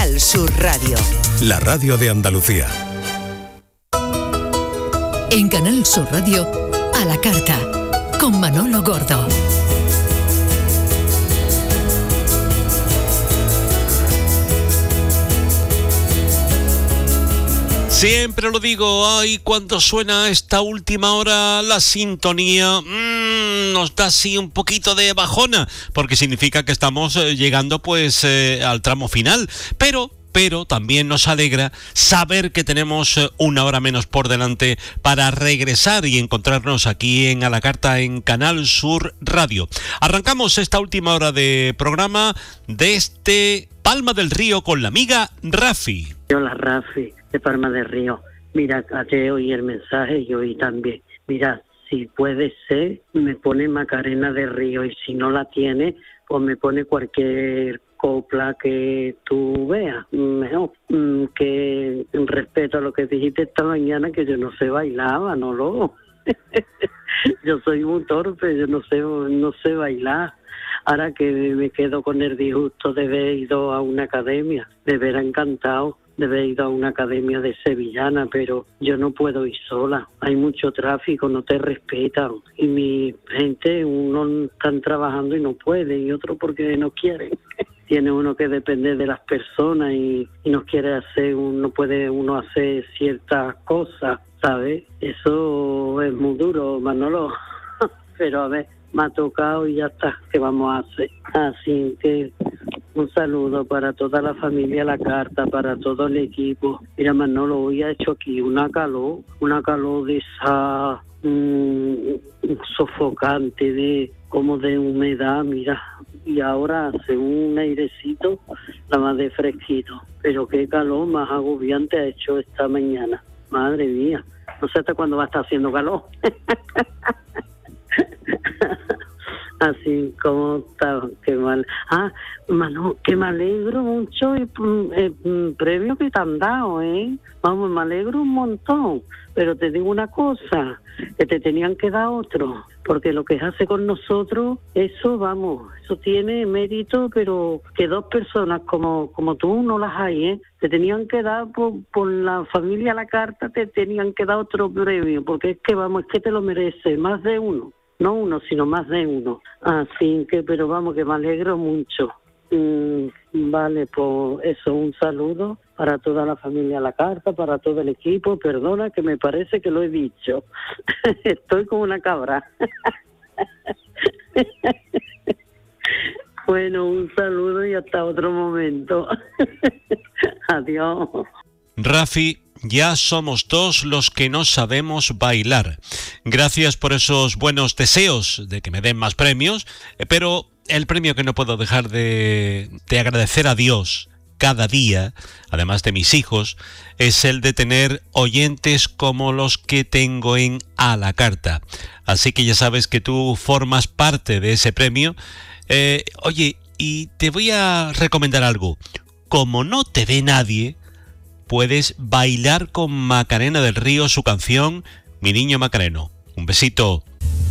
Canal Sur Radio. La radio de Andalucía. En Canal Sur Radio, a la carta, con Manolo Gordo. Siempre lo digo, ay, cuando suena esta última hora la sintonía, nos da así un poquito de bajona, porque significa que estamos llegando pues al tramo final, pero también nos alegra saber que tenemos una hora menos por delante para regresar y encontrarnos aquí en A la Carta en Canal Sur Radio. Arrancamos esta última hora de programa de Palma del Río con la amiga Rafi. Hola Rafi, de Palma del Río. Mira, ayer oí el mensaje y oí también. Mira, si puede ser, me pone Macarena del Río, y si no la tiene, pues me pone cualquier copla que tú veas, mejor. Que en respeto a lo que dijiste esta mañana, que yo no sé bailar, Manolo. Yo soy muy torpe, yo no sé bailar. Ahora que me quedo con el disgusto de haber ido a una academia, de haber encantado de haber ido a una academia de sevillana, pero yo no puedo ir sola. Hay mucho tráfico, no te respetan. Y mi gente, uno están trabajando y no pueden, y otro porque no quieren. Tiene uno que depender de las personas y no quiere hacer, no puede uno hacer ciertas cosas, ¿sabes? Eso es muy duro, Manolo. Pero a ver, me ha tocado y ya está, ¿qué vamos a hacer? Así que un saludo para toda la familia La Carta, para todo el equipo. Mira, Manolo, hoy ha hecho aquí una calor de esa sofocante, como de humedad, mira. Y ahora hace un airecito, nada más de fresquito. Pero qué calor más agobiante ha hecho esta mañana. Madre mía, no sé hasta cuándo va a estar haciendo calor. Así como está, qué mal. Manu, que me alegro mucho el premio que te han dado, Vamos, me alegro un montón. Pero te digo una cosa, que te tenían que dar otro, porque lo que hace con nosotros, eso tiene mérito, pero que dos personas como tú no las hay, Te tenían que dar por la familia La Carta, te tenían que dar otro premio, porque es que te lo merece, más de uno. No uno, sino más de uno. Así que, pero vamos, que me alegro mucho. Vale, pues eso, un saludo para toda la familia La Carta, para todo el equipo. Perdona que me parece que lo he dicho. Estoy como una cabra. Bueno, un saludo y hasta otro momento. Adiós. Rafi, ya somos dos los que no sabemos bailar. Gracias por esos buenos deseos de que me den más premios, pero el premio que no puedo dejar de agradecer a Dios cada día, además de mis hijos, es el de tener oyentes como los que tengo en A la Carta. Así que ya sabes que tú formas parte de ese premio. Oye, y te voy a recomendar algo. Como no te ve nadie, puedes bailar con Macarena del Río su canción Mi Niño Macareno. Un besito.